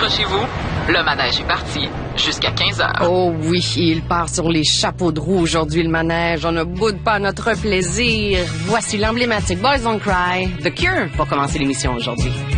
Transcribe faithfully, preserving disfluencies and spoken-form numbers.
accrochez-vous, le manège est parti jusqu'à quinze heures. Oh oui, il part sur les chapeaux de roue aujourd'hui, le manège. On ne boude pas notre plaisir. Voici l'emblématique Boys Don't Cry, The Cure, pour commencer l'émission aujourd'hui.